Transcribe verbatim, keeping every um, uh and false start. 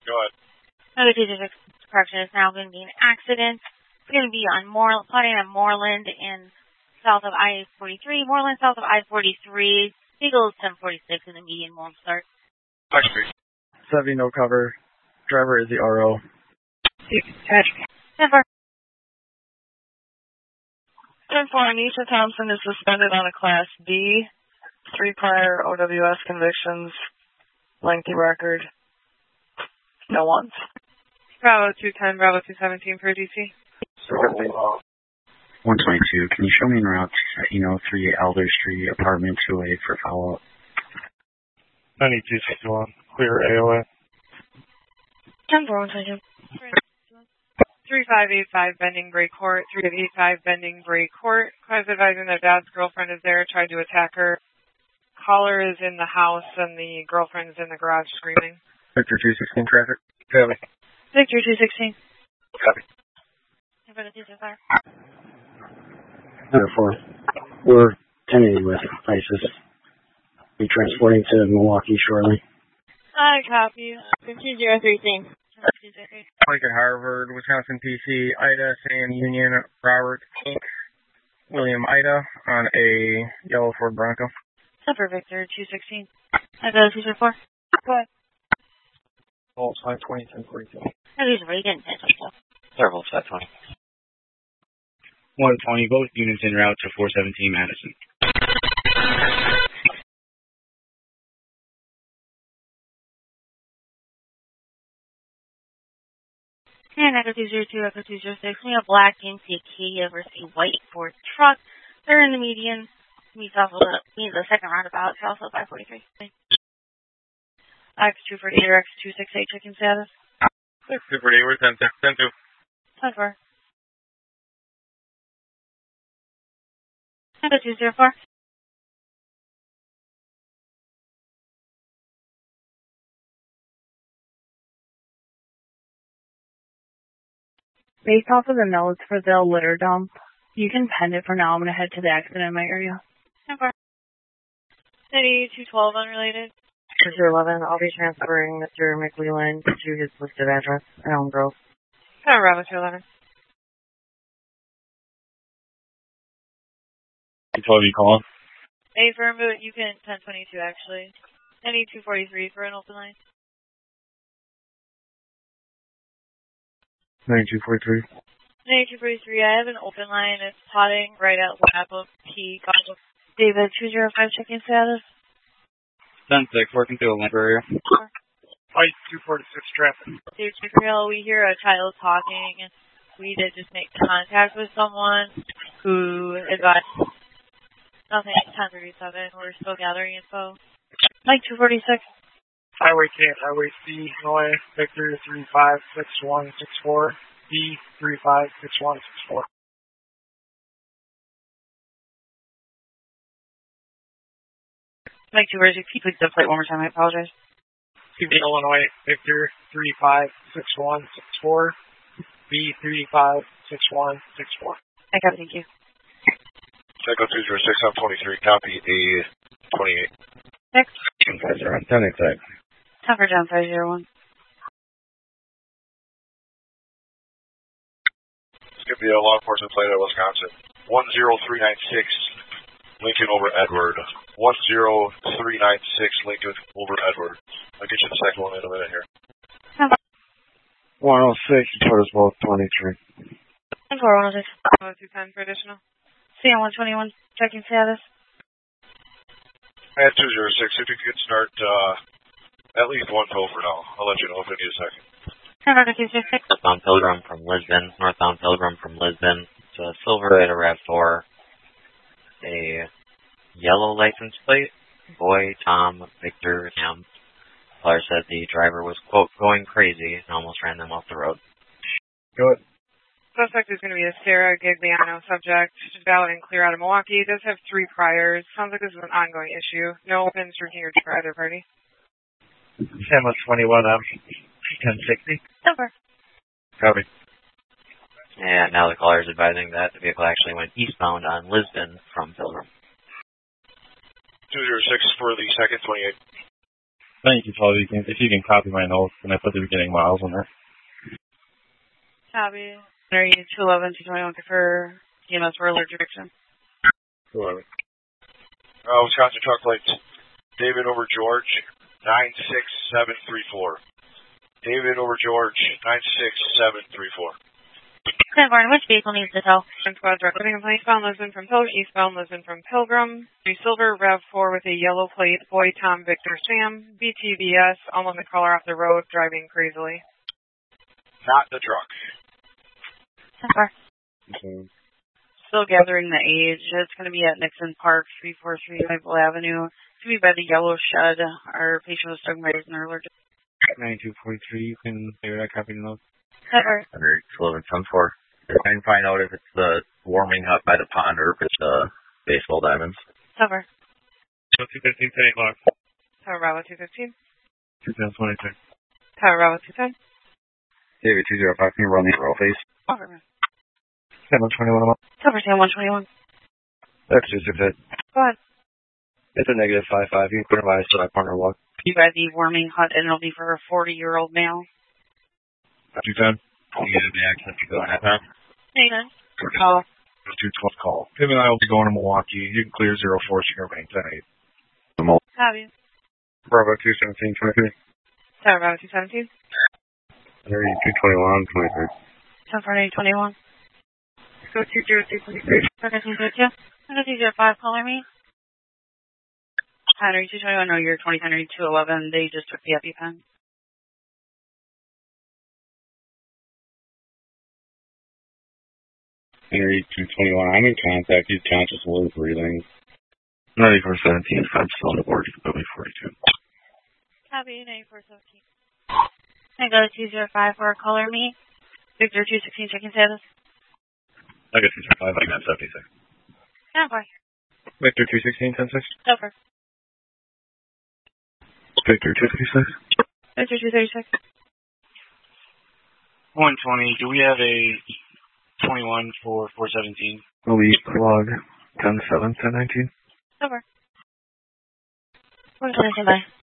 Go ahead. Another two six correction is now going to be an accident. It's going to be on Moreland, plotting on Moreland in south of I forty-three. Moreland south of I forty-three. Eagles ten forty-six in the median won't start. Next street. Seven, no cover. Driver is the R O. Catch. ten four. ten four, Anisha Thompson is suspended on a Class B. Three prior O W S convictions. Lengthy record. No ones. Bravo two ten, Bravo two seventeen for D C. one twenty-two, can you show me en route to Eno three Elder Street, apartment two A for follow-up? ninety-two sixty-one, clear A O A. ten four, one twenty-two. three five eight five Bending Bray Court, three five eight five Bending Bray Court. Class advising their dad's girlfriend is there, tried to attack her. Caller is in the house and the girlfriend is in the garage screaming. Victor two sixteen traffic. Copy. Victor two sixteen. Copy. Therefore, we're attending with ISIS. Be transporting to Milwaukee shortly. I copy. fifteen zero thirteen. Lincoln Harvard, Wisconsin P C, Ida, San Union, Robert, Inc, William Ida on a yellow Ford Bronco. Super Victor two sixteen. Ida two zero four. Go ahead. Volts five twenty, ten forty-two. I lose what you didn't say. Servo five twenty. one twenty, both units en route to four seventeen Madison. And Echo two zero two, Echo two zero six. We have black G M C Acadia versus a white Ford truck. They're in the median. Meets off of the, meets the second roundabout, south of five forty-three. X two forty-eight or X two sixty-eight, checking status. X two forty-eight, we're ten two. ten four. Echo two zero four. Based off of the notes for the litter dump, you can pend it for now. I'm going to head to the accident in my area. ten four. City two twelve, unrelated. Mister eleven, I'll be transferring Mister McLeland to his listed address in Elm Grove. Oh, Bravo two eleven. two twelve, you calling? A firm, but you can ten twenty-two actually. Any two forty-three for an open line. ninety-two forty-three. Any two forty-three, I have an open line. It's plotting right at lap of P. David two zero five, checking status. ten six, working through a limp area. Fight two forty-six traffic. David Chickrill, we hear a child talking. We did just make contact with someone who advised nothing at ten thirty-seven. We're still gathering info. Mike two forty-six. Highway K, Highway C, Illinois, Victor three five six one six four, B three five six one six four. Mike two forty-six, can you please the plate one more time? I apologize. Illinois, Victor three five six one six four, B three five six one six four. I got it, thank you. Echo two zero six, I'm twenty-three, copy A twenty-eight. Next. ten exact. Time for John five zero one. It's going to be a law enforcement plate at Wisconsin. one zero three nine six, Lincoln over Edward. one zero three nine six, Lincoln over Edward. I'll get you the second one in a minute here. one oh six, total is both twenty-three. ten four, one oh six. Bravo two ten for additional. C on one twenty-one, checking status. At two zero six, if you could start uh, at least one tow for now. I'll let you know if I need a second. two zero six. Northbound Pilgrim from Lisbon. Northbound Pilgrim from Lisbon. It's a silver at a RAV four. A yellow license plate. Boy, Tom, Victor, Sam. Caller said the driver was, quote, going crazy and almost ran them off the road. Go ahead. Suspect is going to be a Sarah Gigliano subject. Valid and clear out of Milwaukee. Does have three priors. Sounds like this is an ongoing issue. No opens, drinking, or for either party. Sam was twenty-one, um, ten sixty. Over. Copy. And now the caller is advising that the vehicle actually went eastbound on Lisbon from Pilgrim. two zero six for the second, twenty-eight. Thank you, Paul. You can, if you can copy my notes, and I put the beginning miles on there. Copy. Are you two eleven, two twenty-one for E M S for alert direction? two eleven. Uh, Wisconsin Truck Lights. David over George, nine six seven three four. David over George, nine six seven three four. ten four, which vehicle needs to tow? And squad reporting a eastbound Lisbon from Pilgrim, eastbound Lisbon from Pilgrim. Three Silver, Rev four with a yellow plate, Boy, Tom, Victor, Sam, B T V S, almost a caller off the road, driving crazily. Not the truck. ten four. Okay. Still gathering the age. It's going to be at Nixon Park, three four three Maple Avenue. It's going to be by the yellow shed. Our patient was struck by an alert. ninety-two forty-three, you can say that copy the notes. ten four. Under eleven ten four. Try and find out if it's the warming hut by the pond or if it's the baseball diamonds. ten four. two fifteen, ten o'clock. Tower Bravo two fifteen. two thousand twenty-two. Tower Bravo two ten. David two zero five, can you run the roll, please? Over. seven twenty-one a month. Cover Sam one twenty-one. That's just a bit. Go ahead. It's a negative five five. You can clear my so I partner walk. Be by the warming hut, and it'll be for a forty-year-old male. two ten. You get the accent to go ahead, huh? Nathan. Call. two twelve call. Tim and I will be going to Milwaukee. You can clear zero four Sugar Bank ten eight. Copy. Bravo two seventeen twenty-three. Tower Bravo two seventeen. Area two twenty-one twenty-three. ten four eight twenty-one. Go two zero two twenty-three. Thirteen zero two. Thirteen zero five. Caller me. Henry two twenty-one. No, you're twenty Henry two eleven. They just took the EpiPen. Henry two twenty-one. I'm in contact. He's conscious, low breathing. ninety-four seventeen. I'm still on the board. O B forty-two. Copy. ninety-four seventeen. I go to two zero five for caller me. Victor two sixteen. Checking status. I got two zero five. I got seventy-six. ten four. Victor two sixteen ten six. Over. Victor two thirty-six. Victor two thirty-six. one twenty. Do we have a twenty-one for four seventeen? Elite log ten seven ten nineteen. Over. one twenty. Bye.